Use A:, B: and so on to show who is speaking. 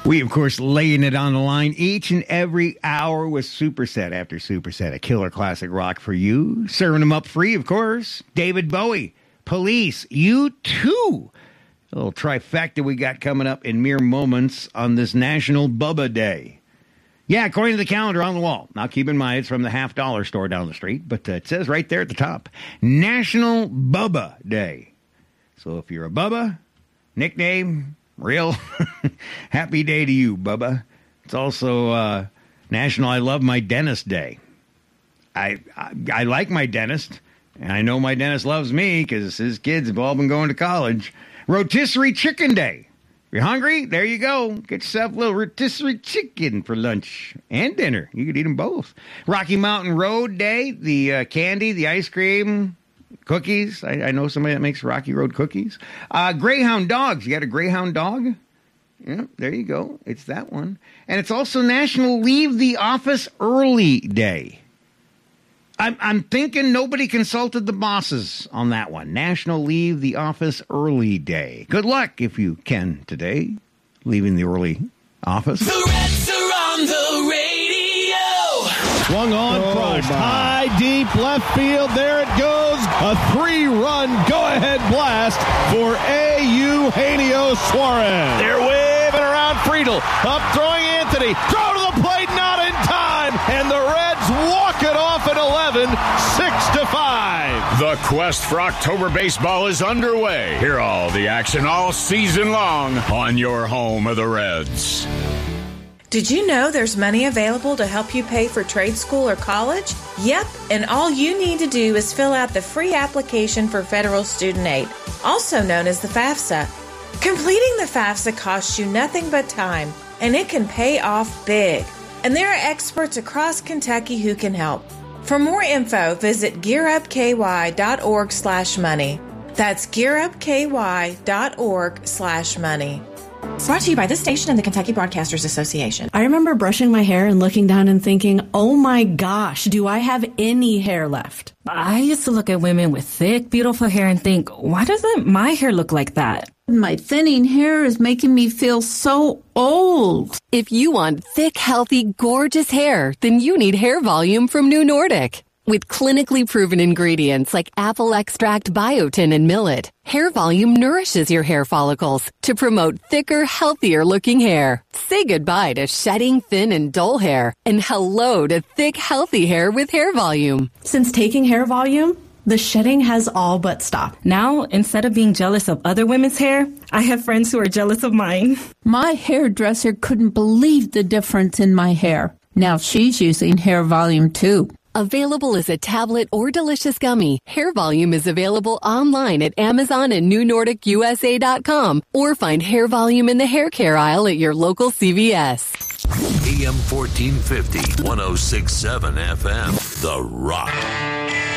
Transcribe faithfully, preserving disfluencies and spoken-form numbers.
A: We, of course, laying it on the line each and every hour with Superset after Superset, a killer classic rock for you. Serving them up free, of course. David Bowie, Police, U two. A little trifecta we got coming up in mere moments on this National Bubba Day. Yeah, according to the calendar on the wall. Now, keep in mind, it's from the half dollar store down the street, but uh, it says right there at the top, National Bubba Day. So if you're a Bubba, nickname, real, happy day to you, Bubba. It's also uh, National I Love My Dentist Day. I, I I like my dentist, and I know my dentist loves me because his kids have all been going to college. Rotisserie Chicken Day. You're hungry? There you go. Get yourself a little rotisserie chicken for lunch and dinner. You could eat them both. Rocky Mountain Road Day. The uh, candy, the ice cream, cookies. I, I know somebody that makes Rocky Road cookies. Uh, Greyhound dogs. You got a Greyhound dog? Yeah, there you go. It's that one. And it's also National Leave the Office Early Day. I'm, I'm thinking nobody consulted the bosses on that one. National Leave the Office Early Day. Good luck if you can today, leaving the early office.
B: The Reds are on the radio.
C: Swung on, oh, crushed. High, deep, left field. There it goes. A three-run go-ahead blast for Eugenio Suarez.
D: They're waving around Friedel. Up throwing Anthony. Throw to the plate, not in time. And the Reds walk it off at eleven, six to five.
E: The quest for October baseball is underway. Hear all the action all season long on your home of the Reds.
F: Did you know there's money available to help you pay for trade school or college? Yep, and all you need to do is fill out the free application for federal student aid, also known as the FAFSA. Completing the FAFSA costs you nothing but time, and it can pay off big. And there are experts across Kentucky who can help. For more info, visit gearupky.org slash money. That's gearupky.org slash money.
G: Brought to you by this station and the Kentucky Broadcasters Association. I remember brushing my hair and looking down and thinking, oh my gosh, do I have any hair left?
H: I used to look at women with thick, beautiful hair and think, why doesn't my hair look like that?
I: My thinning hair is making me feel so old.
J: If you want thick, healthy, gorgeous hair, then you need Hair Volume from New Nordic. With clinically proven ingredients like apple extract, biotin, and millet, Hair Volume nourishes your hair follicles to promote thicker, healthier-looking hair. Say goodbye to shedding, thin, and dull hair, and hello to thick, healthy hair with Hair Volume.
G: Since taking Hair Volume, the shedding has all but stopped.
H: Now, instead of being jealous of other women's hair, I have friends who are jealous of mine.
I: My hairdresser couldn't believe the difference in my hair. Now she's using Hair Volume too.
J: Available as a tablet or delicious gummy, Hair Volume is available online at Amazon and New Nordic U S A dot com, or find Hair Volume in the hair care aisle at your local C V S.
B: A M fourteen fifty, one oh six point seven F M, The Rock.